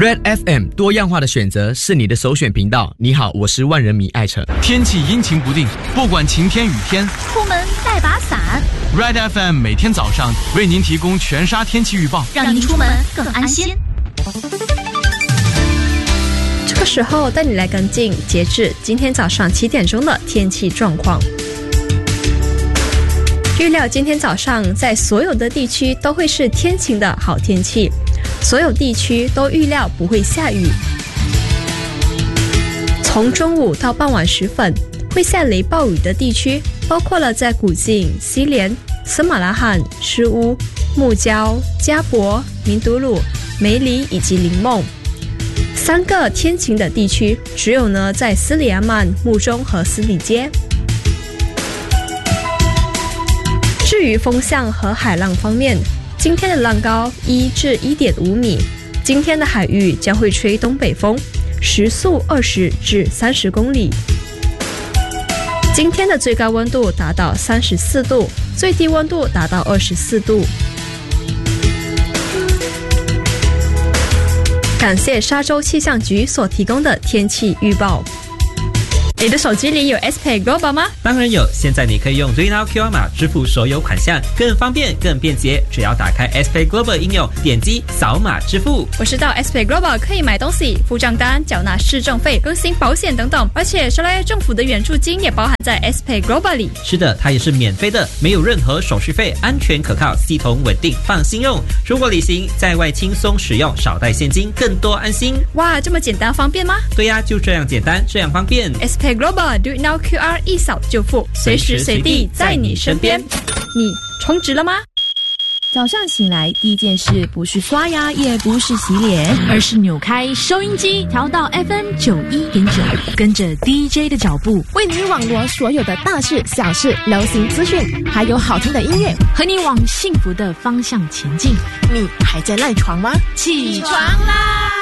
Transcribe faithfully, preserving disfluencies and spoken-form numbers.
Red F M 多样化的选择是你的首选频道。你好，我是万人迷艾成。 天气阴晴不定，不管晴天雨天， 出门带把伞。 Red F M 每天早上为您提供全沙天气预报， 让您出门更安心。 这个时候带你来跟进截至今天早上七点钟的天气状况。预料今天早上在所有的地区都会是天晴的好天气，所有地区都预料不会下雨。从中午到傍晚时分，会下雷暴雨的地区包括了在古晋、西连、斯马拉罕、诗乌、木礁、加博、明都鲁、梅里以及林梦。三个天晴的地区只有呢在斯里亚曼、木中和斯里街。至于风向和海浪方面，今天的浪高一至一点五米，今天的海域将会吹东北风，时速二十至三十公里。今天的最高温度达到三十四度，最低温度达到二十四度。感谢沙州气象局所提供的天气预报。你的手机里有 S Pay Global 吗？ 当然有，现在你可以用 Renow Q R 码支付所有款项，更方便更便捷。只要打开 S Pay Global 应用，点击扫码支付。 我知道 S Pay Global 可以买东西、付账单、缴纳市政费、更新保险等等，而且沙拉越政府的援助金也包含在 S Pay Global 里。 是的，它也是免费的，没有任何手续费，安全可靠，系统稳定，放心用。出国旅行在外轻松使用，少带现金，更多安心。 哇，这么简单方便吗？ 对呀，就这样简单，这样方便。 S Pay Global Do It Now Q R 一扫就付，随时随地在你身边。你充值了吗？ 早上醒来第一件事不是刷牙，也不是洗脸，而是扭开收音机，调到 F M 九一点九，跟着 D J 的脚步， 为你网罗所有的大事小事、流行资讯，还有好听的音乐， 和你往幸福的方向前进。 你还在赖床吗？ 起床啦！